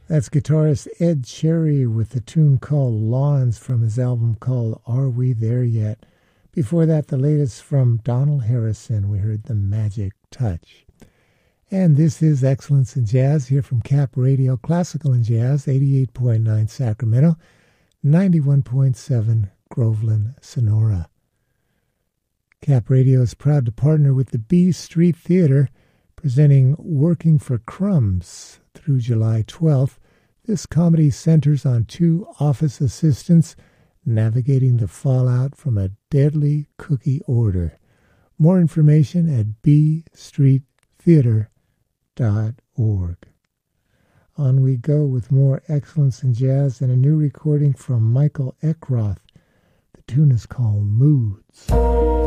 That's guitarist Ed Cherry with a tune called Lawns from his album called Are We There Yet? Before that, the latest from Donald Harrison, we heard The Magic Touch. And this is Excellence in Jazz here from Cap Radio, Classical and Jazz, 88.9 Sacramento, 91.7 Groveland, Sonora. Cap Radio is proud to partner with the B Street Theater, presenting Working for Crumbs through July 12th. This comedy centers on two office assistants navigating the fallout from a deadly cookie order. More information at bstreettheater.org. On we go with more Excellence in Jazz and a new recording from Michael Eckroth. The tune is called Moods.